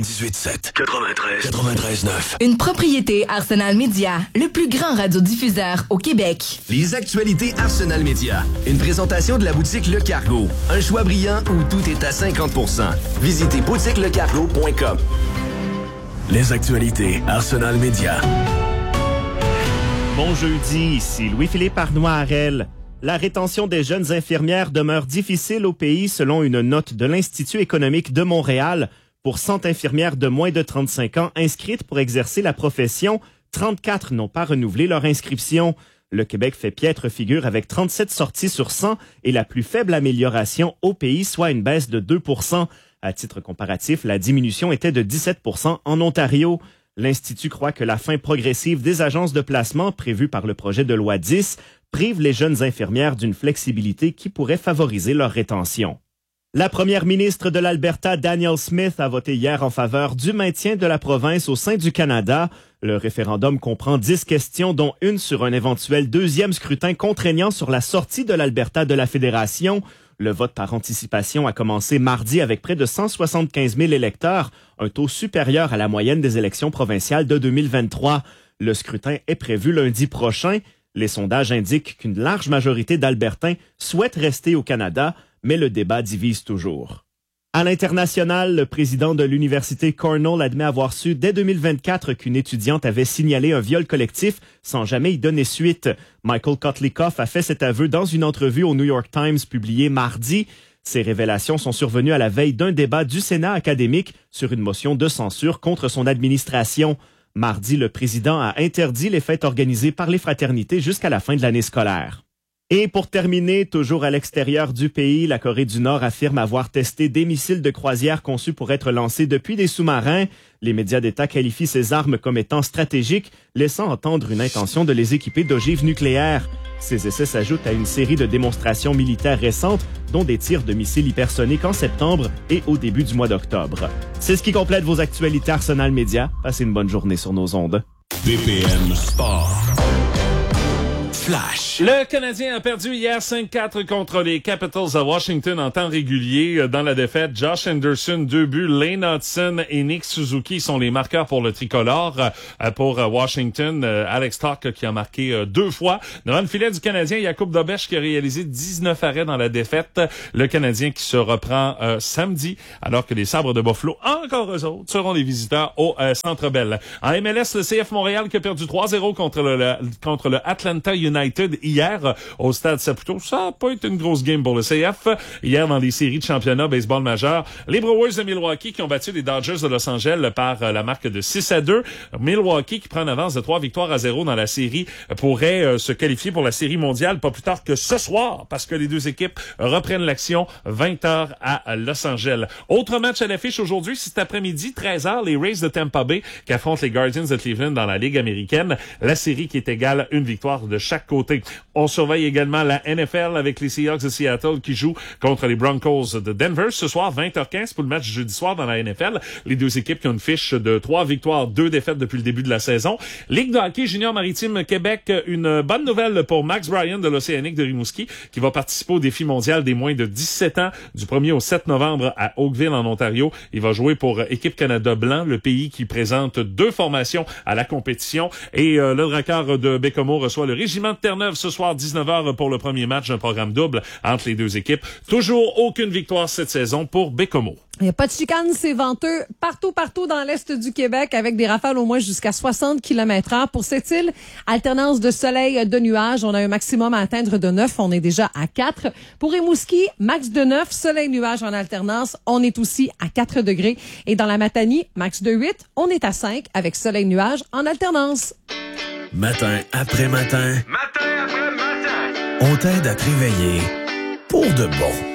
98.7. 93.9. Une propriété Arsenal Média, le plus grand radiodiffuseur au Québec. Les actualités Arsenal Média. Une présentation de la boutique Le Cargo. Un choix brillant où tout est à 50%. Visitez boutiquelecargo.com. Les actualités Arsenal Média. Bon jeudi, ici Louis-Philippe Arnois-Harel. La rétention des jeunes infirmières demeure difficile au pays selon une note de l'Institut économique de Montréal. Pour 100 infirmières de moins de 35 ans inscrites pour exercer la profession, 34 n'ont pas renouvelé leur inscription. Le Québec fait piètre figure avec 37 sorties sur 100 et la plus faible amélioration au pays, soit une baisse de 2%. À titre comparatif, la diminution était de 17% en Ontario. L'Institut croit que la fin progressive des agences de placement prévue par le projet de loi 10 prive les jeunes infirmières d'une flexibilité qui pourrait favoriser leur rétention. La première ministre de l'Alberta, Danielle Smith, a voté hier en faveur du maintien de la province au sein du Canada. Le référendum comprend 10 questions, dont une sur un éventuel deuxième scrutin contraignant sur la sortie de l'Alberta de la Fédération. Le vote par anticipation a commencé mardi avec près de 175 000 électeurs, un taux supérieur à la moyenne des élections provinciales de 2023. Le scrutin est prévu lundi prochain. Les sondages indiquent qu'une large majorité d'Albertains souhaitent rester au Canada, mais le débat divise toujours. À l'international, le président de l'université Cornell admet avoir su dès 2024 qu'une étudiante avait signalé un viol collectif sans jamais y donner suite. Michael Kotlikoff a fait cet aveu dans une entrevue au New York Times publiée mardi. Ces révélations sont survenues à la veille d'un débat du Sénat académique sur une motion de censure contre son administration. Mardi, le président a interdit les fêtes organisées par les fraternités jusqu'à la fin de l'année scolaire. Et pour terminer, toujours à l'extérieur du pays, la Corée du Nord affirme avoir testé des missiles de croisière conçus pour être lancés depuis des sous-marins. Les médias d'État qualifient ces armes comme étant stratégiques, laissant entendre une intention de les équiper d'ogives nucléaires. Ces essais s'ajoutent à une série de démonstrations militaires récentes, dont des tirs de missiles hypersoniques en septembre et au début du mois d'octobre. C'est ce qui complète vos actualités Arsenal Média. Passez une bonne journée sur nos ondes. BPM Sport. Flash. Le Canadien a perdu hier 5-4 contre les Capitals à Washington en temps régulier. Dans la défaite, Josh Anderson, 2 buts, Lane Hudson et Nick Suzuki sont les marqueurs pour le tricolore. Pour Washington, Alex Tuch qui a marqué 2 fois. Devant le filet du Canadien, il y a Jakub Dobeš qui a réalisé 19 arrêts dans la défaite. Le Canadien qui se reprend samedi, alors que les Sabres de Buffalo, encore eux autres, seront les visiteurs au Centre Bell. En MLS, le CF Montréal qui a perdu 3-0 contre le Atlanta United hier au Stade Saputo. Ça n'a pas été une grosse game pour le CF. Hier, dans les séries de championnat baseball majeur, les Brewers de Milwaukee qui ont battu les Dodgers de Los Angeles par la marque de 6-2. Milwaukee qui prend une avance de 3-0 dans la série pourrait se qualifier pour la série mondiale pas plus tard que ce soir parce que les deux équipes reprennent l'action 20h à Los Angeles. Autre match à l'affiche aujourd'hui, c'est cet après-midi, 13h, les Rays de Tampa Bay qui affrontent les Guardians de Cleveland dans la Ligue américaine. La série qui est égale une victoire de chaque côté. On surveille également la NFL avec les Seahawks de Seattle qui jouent contre les Broncos de Denver. Ce soir, 20h15 pour le match jeudi soir dans la NFL. Les deux équipes qui ont une fiche de 3 victoires, 2 défaites depuis le début de la saison. Ligue de hockey junior maritime Québec, une bonne nouvelle pour Max Bryan de l'Océanique de Rimouski qui va participer au défi mondial des moins de 17 ans du 1er au 7 novembre à Oakville en Ontario. Il va jouer pour Équipe Canada Blanc, le pays qui présente 2 formations à la compétition. Et le Drakkar de Bécomo reçoit le Régiment de Terre-Neuve ce soir 19h pour le premier match d'un programme double entre les deux équipes. Toujours aucune victoire cette saison pour Bécomo. Il n'y a pas de chicane, c'est venteux partout dans l'est du Québec avec des rafales au moins jusqu'à 60 km/h. Pour cette île, alternance de soleil, de nuages. On a un maximum à atteindre de 9. On est déjà à 4. Pour Rimouski, max de 9, soleil, nuages en alternance. On est aussi à 4 degrés. Et dans la Matanie, max de 8. On est à 5 avec soleil, nuages en alternance. Matin après matin. On t'aide à te réveiller pour de bon.